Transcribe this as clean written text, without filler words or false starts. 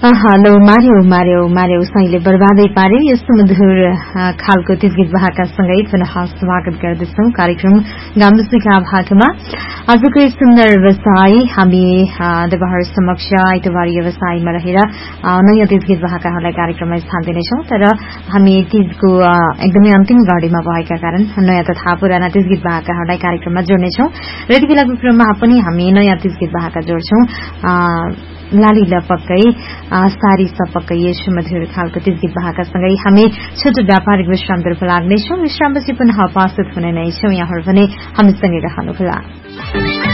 Hello मार्यो साईले बर्बादै पार्यो यस्तो मधुर खालको गीत भाकासँगै पुनः स्वागत गर्दछौं कार्यक्रम गाम्बुसिका भागमा। आजको यो सुन्दर व्यवसाय हामी तपाईहरु समक्ष आइतबार व्यवसायमा रहेर नयाँ गीत भाकाहरूलाई कार्यक्रममा स्थान दिनेछौं। तर हामी तीजको एकदमै अन्तिम घडीमा भएका कारण नयाँ तथा पुराना गीत भाकाहरूलाई कार्यक्रममा जोड्नेछौं र यति बेलाको क्रममा पनि हामी नयाँ गीत भाका जोड्छौं। लाली लपक्कै सारी सपक्कै यस मधुर खालको गीत भाकासँगै हामी छोटो व्यापारिक विश्रामतर्फ लाग्नेछौं। विश्रामपछि पुनः उपस्थित हुने नै छौं। यहाँहरु पनि हामीसँगै रहनुहोला।